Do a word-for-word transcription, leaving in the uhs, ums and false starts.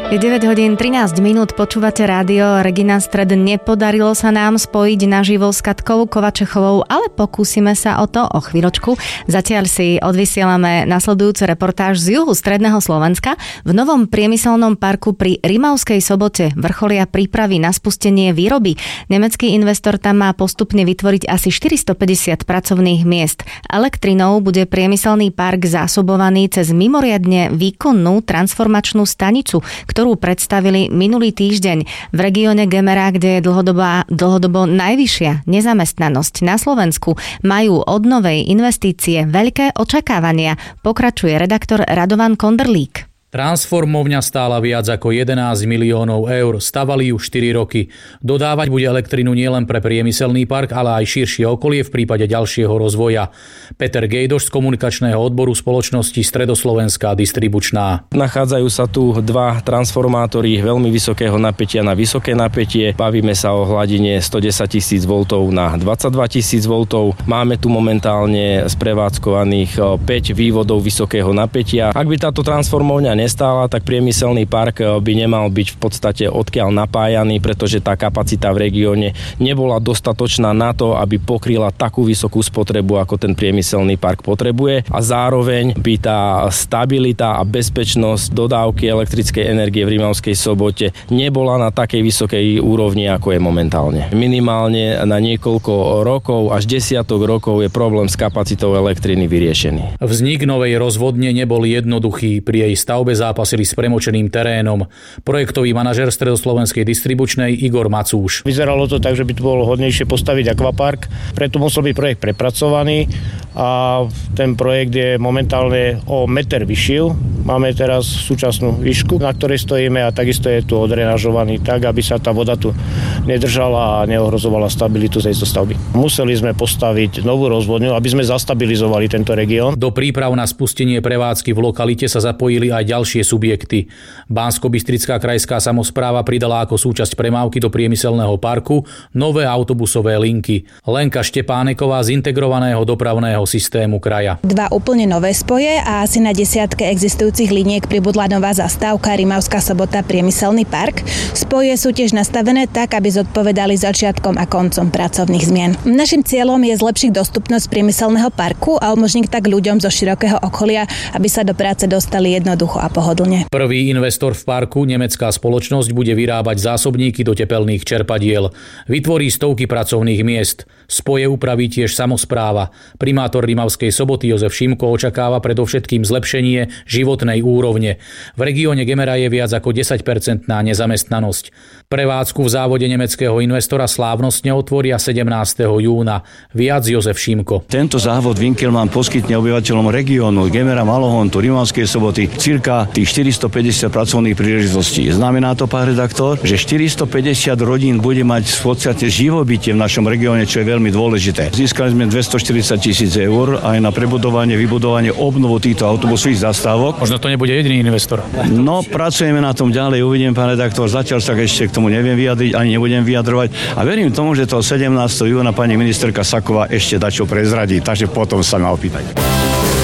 Je deväť hodín trinásť minút, počúvate rádio Regina Stred. Nepodarilo sa nám spojiť naživo s Katkou Kovačechovou, ale pokúsime sa o to o chvíľočku. Zatiaľ si odvysielame nasledujúcu reportáž z juhu stredného Slovenska. V novom priemyselnom parku pri Rimavskej Sobote vrcholia prípravy na spustenie výroby. Nemecký investor tam má postupne vytvoriť asi štyristopäťdesiat pracovných miest. Elektrinou bude priemyselný park zásobovaný cez mimoriadne výkonnú transformačnú stanicu, ktorú predstavili minulý týždeň v regióne Gemera, kde je dlhodobá, dlhodobo najvyššia nezamestnanosť na Slovensku. Majú od novej investície veľké očakávania, pokračuje redaktor Radovan Konderlík. Transformovňa stála viac ako jedenásť miliónov eur, stavali ju štyri roky. Dodávať bude elektrinu nielen pre priemyselný park, ale aj širšie okolie v prípade ďalšieho rozvoja. Peter Gejdoš z komunikačného odboru spoločnosti Stredoslovenská distribučná. Nachádzajú sa tu dva transformátory veľmi vysokého napätia na vysoké napätie. Bavíme sa o hladine stodesať tisíc voltov na dvadsaťdva tisíc voltov. Máme tu momentálne sprevádzkovaných päť vývodov vysokého napätia. Ak by táto transformovňa nestála, tak priemyselný park by nemal byť v podstate odkiaľ napájaný, pretože tá kapacita v regióne nebola dostatočná na to, aby pokryla takú vysokú spotrebu, ako ten priemyselný park potrebuje, a zároveň by tá stabilita a bezpečnosť dodávky elektrickej energie v Rimavskej Sobote nebola na takej vysokej úrovni, ako je momentálne. Minimálne na niekoľko rokov až desiatok rokov je problém s kapacitou elektriny vyriešený. Vznik novej rozvodne nebol jednoduchý. Pri jej stavbe zápasili s premočeným terénom. Projektový manažer Stredoslovenskej distribučnej Igor Macúš. Vyzeralo to tak, že by tu bolo hodnejšie postaviť akvapark, preto musel byť projekt prepracovaný a ten projekt je momentálne o meter vyšší. Máme teraz súčasnú výšku, na ktorej stojíme, a takisto je tu odrenažovaný tak, aby sa tá voda tu nedržala a neohrozovala stabilitu tejto stavby. Museli sme postaviť novú rozvodňu, aby sme zastabilizovali tento región. Do príprav na spustenie prevádzky v lokalite sa zapojili aj ďalšie subjekty. Banskobystrická krajská samospráva pridala ako súčasť premávky do priemyselného parku nové autobusové linky. Lenka Štepáneková z integrovaného dopravného systému kraja. Dva úplne nové spoje a asi na desiatke existujúcich liniek pribudla nová zastávka Rimavská Sobota priemyselný park. Spoje sú tiež nastavené tak, aby zodpovedali začiatkom a koncom pracovných zmien. Naším cieľom je zlepšiť dostupnosť priemyselného parku a umožniť tak ľuďom zo širokého okolia, aby sa do práce dostali jednoducho a pohodlne. Prvý investor v parku, nemecká spoločnosť, bude vyrábať zásobníky do tepelných čerpadiel. Vytvorí stovky pracovných miest. Spoje upraví tiež samospráva. Primátor Rimavskej Soboty Jozef Šimko očakáva predovšetkým zlepšenie životnej úrovne. V regióne Gemera je viac ako desať percent nezamestnanosť. Prevádzku v závode nemeckého investora slávnostne otvoria sedemnásteho júna. Viac Jozef Šimko. Tento závod Winkelmann poskytne obyvateľom regiónu Gemera, Malohontu, Rimavskej Soboty cirka tých štyristopäťdesiat pracovných príležitostí. Znamená to, pán redaktor, že štyristopäťdesiat rodín bude mať v podstate živobytie v našom regióne, čo je veľmi dôležité. Získali sme dvestoštyridsať tisíc eur aj na prebudovanie, vybudovanie, obnovu týchto autobusových zastávok. Možno to nebude jediný investor. No, pracujeme na tom ďalej, uvidím, pán redaktor, zatiaľ sa ešte k tomu neviem vyjadriť, ani nebudem vyjadrovať, a verím tomu, že to sedemnásteho júna pani ministerka Saková ešte dačo prezradí, takže potom sa ma opýtať.